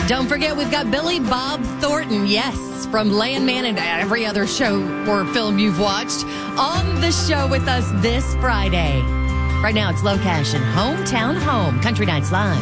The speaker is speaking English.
Don't forget, we've got Billy Bob Thornton, yes, from Landman and every other show or film you've watched, on the show with us this Friday. Right now, it's Low Cash and Hometown Home, Country Nights Live.